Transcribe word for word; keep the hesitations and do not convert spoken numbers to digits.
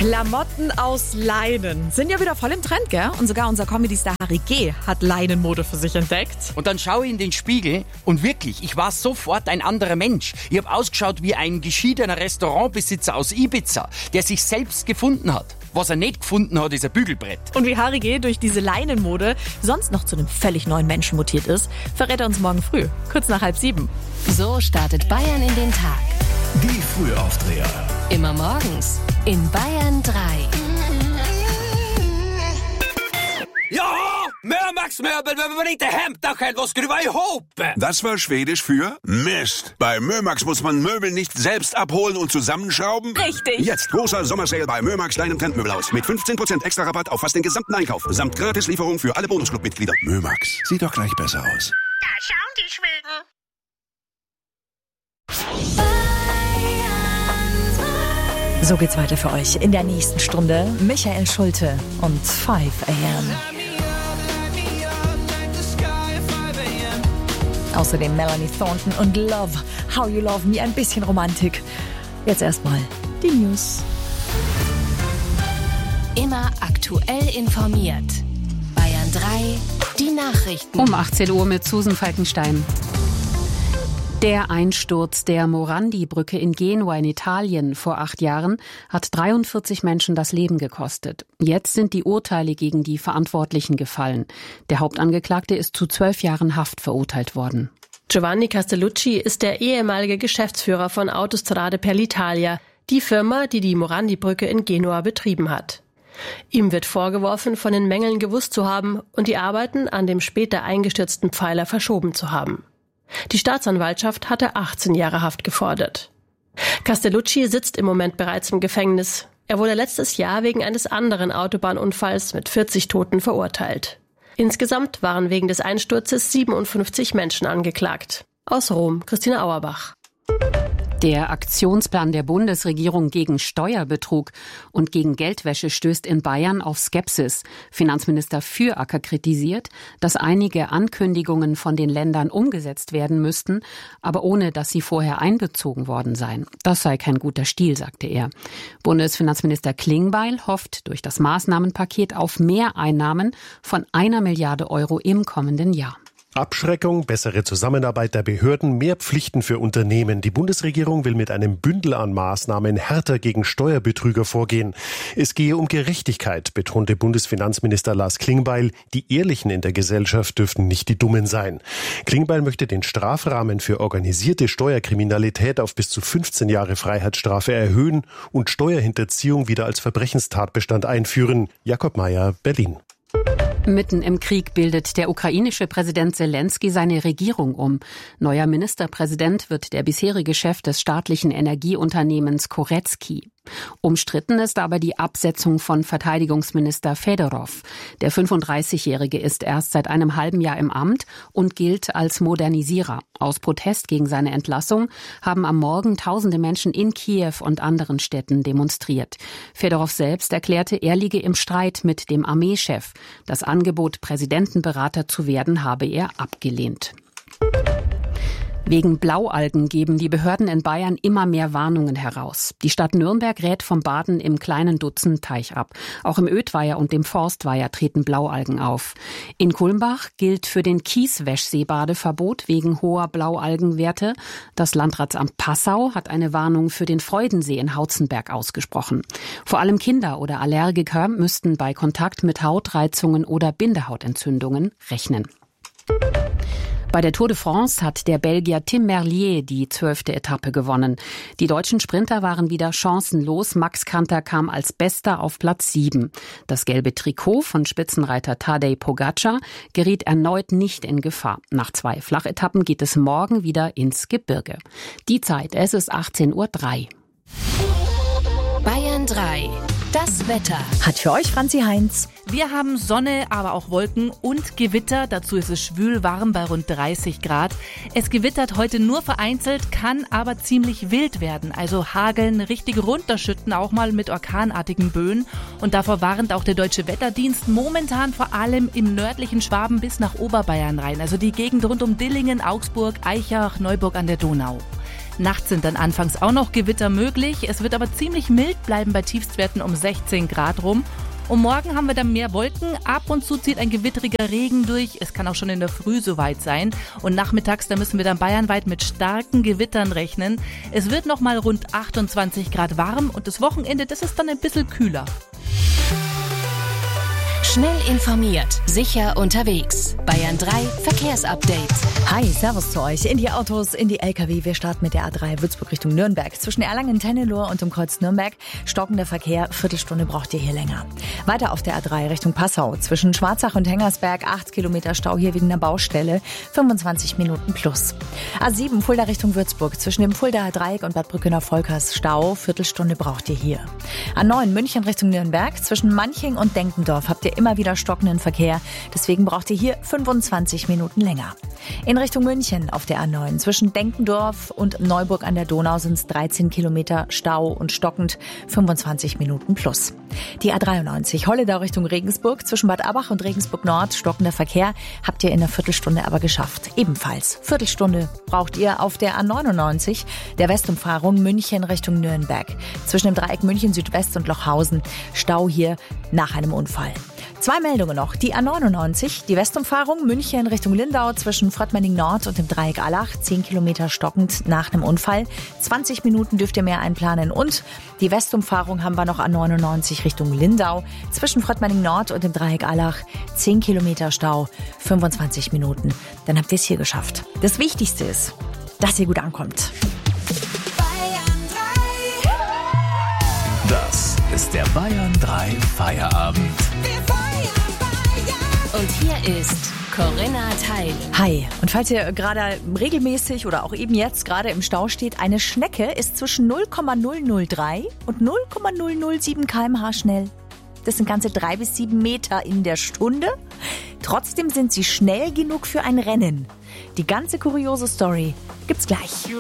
Klamotten aus Leinen sind ja wieder voll im Trend, gell? Und sogar unser Comedy-Star Harry G. hat Leinenmode für sich entdeckt. Und dann schaue ich in den Spiegel und wirklich, ich war sofort ein anderer Mensch. Ich habe ausgeschaut wie ein geschiedener Restaurantbesitzer aus Ibiza, der sich selbst gefunden hat. Was er nicht gefunden hat, ist ein Bügelbrett. Und wie Harry G. durch diese Leinenmode sonst noch zu einem völlig neuen Menschen mutiert ist, verrät er uns morgen früh, kurz nach halb sieben. So startet Bayern in den Tag. Die Frühaufdreher. Immer morgens in Bayern drei. Ja, Mörmax Möbel, wenn wir nicht daheim daheim, was kriegen wir hoppen? Das war Schwedisch für Mist. Bei Mörmax muss man Möbel nicht selbst abholen und zusammenschrauben. Richtig. Jetzt großer Sommersale bei Mörmax Stein- und Trendmöbelhaus mit fünfzehn Prozent extra Rabatt auf fast den gesamten Einkauf. Samt Gratislieferung für alle Bonusclub-Mitglieder. Mörmax, sieht doch gleich besser aus. Da schauen die Schweden. So geht's weiter für euch in der nächsten Stunde. Michael Schulte und five a m. Außerdem Melanie Thornton und Love, How You Love Me, ein bisschen Romantik. Jetzt erstmal die News. Immer aktuell informiert. Bayern drei, die Nachrichten. Um achtzehn Uhr mit Susan Falkenstein. Der Einsturz der Morandi-Brücke in Genua in Italien vor acht Jahren hat dreiundvierzig Menschen das Leben gekostet. Jetzt sind die Urteile gegen die Verantwortlichen gefallen. Der Hauptangeklagte ist zu zwölf Jahren Haft verurteilt worden. Giovanni Castellucci ist der ehemalige Geschäftsführer von Autostrade per l'Italia, die Firma, die die Morandi-Brücke in Genua betrieben hat. Ihm wird vorgeworfen, von den Mängeln gewusst zu haben und die Arbeiten an dem später eingestürzten Pfeiler verschoben zu haben. Die Staatsanwaltschaft hatte achtzehn Jahre Haft gefordert. Castellucci sitzt im Moment bereits im Gefängnis. Er wurde letztes Jahr wegen eines anderen Autobahnunfalls mit vierzig Toten verurteilt. Insgesamt waren wegen des Einsturzes siebenundfünfzig Menschen angeklagt. Aus Rom, Christina Auerbach. Der Aktionsplan der Bundesregierung gegen Steuerbetrug und gegen Geldwäsche stößt in Bayern auf Skepsis. Finanzminister Füracker kritisiert, dass einige Ankündigungen von den Ländern umgesetzt werden müssten, aber ohne dass sie vorher einbezogen worden seien. Das sei kein guter Stil, sagte er. Bundesfinanzminister Klingbeil hofft durch das Maßnahmenpaket auf mehr Einnahmen von einer Milliarde Euro im kommenden Jahr. Abschreckung, bessere Zusammenarbeit der Behörden, mehr Pflichten für Unternehmen. Die Bundesregierung will mit einem Bündel an Maßnahmen härter gegen Steuerbetrüger vorgehen. Es gehe um Gerechtigkeit, betonte Bundesfinanzminister Lars Klingbeil. Die Ehrlichen in der Gesellschaft dürften nicht die Dummen sein. Klingbeil möchte den Strafrahmen für organisierte Steuerkriminalität auf bis zu fünfzehn Jahre Freiheitsstrafe erhöhen und Steuerhinterziehung wieder als Verbrechenstatbestand einführen. Jakob Mayer, Berlin. Mitten im Krieg bildet der ukrainische Präsident Selensky seine Regierung um. Neuer Ministerpräsident wird der bisherige Chef des staatlichen Energieunternehmens Koretski. Umstritten ist aber die Absetzung von Verteidigungsminister Fedorov. Der fünfunddreißigjährige ist erst seit einem halben Jahr im Amt und gilt als Modernisierer. Aus Protest gegen seine Entlassung haben am Morgen tausende Menschen in Kiew und anderen Städten demonstriert. Fedorov selbst erklärte, er liege im Streit mit dem Armeechef. Das Angebot, Präsidentenberater zu werden, habe er abgelehnt. Wegen Blaualgen geben die Behörden in Bayern immer mehr Warnungen heraus. Die Stadt Nürnberg rät vom Baden im kleinen Dutzendteich ab. Auch im Ödweiher und dem Forstweiher treten Blaualgen auf. In Kulmbach gilt für den Kieswäschsee Badeverbot wegen hoher Blaualgenwerte. Das Landratsamt Passau hat eine Warnung für den Freudensee in Hautzenberg ausgesprochen. Vor allem Kinder oder Allergiker müssten bei Kontakt mit Hautreizungen oder Bindehautentzündungen rechnen. Bei der Tour de France hat der Belgier Tim Merlier die zwölfte Etappe gewonnen. Die deutschen Sprinter waren wieder chancenlos. Max Kanter kam als Bester auf Platz sieben. Das gelbe Trikot von Spitzenreiter Tadej Pogacar geriet erneut nicht in Gefahr. Nach zwei Flachetappen geht es morgen wieder ins Gebirge. Die Zeit, es ist achtzehn Uhr drei. Bayern drei. Das Wetter hat für euch Franzi Heinz. Wir haben Sonne, aber auch Wolken und Gewitter. Dazu ist es schwül warm bei rund dreißig Grad. Es gewittert heute nur vereinzelt, kann aber ziemlich wild werden. Also hageln, richtig runterschütten, auch mal mit orkanartigen Böen. Und davor warnt auch der Deutsche Wetterdienst momentan vor allem im nördlichen Schwaben bis nach Oberbayern rein. Also die Gegend rund um Dillingen, Augsburg, Aichach, Neuburg an der Donau. Nachts sind dann anfangs auch noch Gewitter möglich. Es wird aber ziemlich mild bleiben bei Tiefstwerten um sechzehn Grad rum. Und morgen haben wir dann mehr Wolken. Ab und zu zieht ein gewitteriger Regen durch. Es kann auch schon in der Früh soweit sein. Und nachmittags, da müssen wir dann bayernweit mit starken Gewittern rechnen. Es wird noch mal rund achtundzwanzig Grad warm und das Wochenende, das ist dann ein bisschen kühler. Schnell informiert, sicher unterwegs. Bayern drei Verkehrsupdate. Hi, servus zu euch. In die Autos, in die L K W. Wir starten mit der A drei Würzburg Richtung Nürnberg. Zwischen Erlangen-Tennelohr und dem Kreuz Nürnberg stockender Verkehr. Viertelstunde braucht ihr hier länger. Weiter auf der A drei Richtung Passau. Zwischen Schwarzach und Hengersberg acht Kilometer Stau hier wegen einer Baustelle. fünfundzwanzig Minuten plus. A sieben Fulda Richtung Würzburg. Zwischen dem Fuldaer Dreieck und Bad Brückener Volkers Stau. Viertelstunde braucht ihr hier. A neun München Richtung Nürnberg. Zwischen Manching und Denkendorf habt ihr immer wieder stockenden Verkehr. Deswegen braucht ihr hier fünfundzwanzig Minuten länger. In Richtung München auf der A neun. Zwischen Denkendorf und Neuburg an der Donau sind es dreizehn Kilometer Stau und stockend. fünfundzwanzig Minuten plus. Die A dreiundneunzig Holledau Richtung Regensburg. Zwischen Bad Abbach und Regensburg Nord stockender Verkehr. Habt ihr in einer Viertelstunde aber geschafft. Ebenfalls Viertelstunde braucht ihr auf der A neunundneunzig. Der Westumfahrung München Richtung Nürnberg. Zwischen dem Dreieck München Südwest und Lochhausen. Stau hier nach einem Unfall. Zwei Meldungen noch. Die A neunundneunzig, die Westumfahrung München Richtung Lindau zwischen Fröttmenning Nord und dem Dreieck Allach. zehn Kilometer stockend nach einem Unfall. zwanzig Minuten dürft ihr mehr einplanen. Und die Westumfahrung haben wir noch A neunundneunzig Richtung Lindau. Zwischen Fröttmenning Nord und dem Dreieck Allach. zehn Kilometer Stau, fünfundzwanzig Minuten. Dann habt ihr es hier geschafft. Das Wichtigste ist, dass ihr gut ankommt. Das ist der Bayern drei Feierabend. Und hier ist Corinna Teil. Hi, und falls ihr gerade regelmäßig oder auch eben jetzt gerade im Stau steht, eine Schnecke ist zwischen null Komma null null drei und null Komma null null sieben Kilometer pro Stunde schnell. Das sind ganze drei bis sieben Meter in der Stunde. Trotzdem sind sie schnell genug für ein Rennen. Die ganze kuriose Story gibt's gleich.